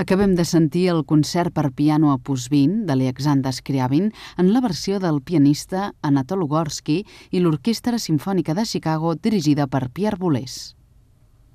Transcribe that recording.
Acabem de sentir el concert per piano opus 20 d'Alexander Scriabin en la versió del pianista Anatol Ugorsky i l'Orquestra Simfònica de Chicago dirigida per Pierre Boulez.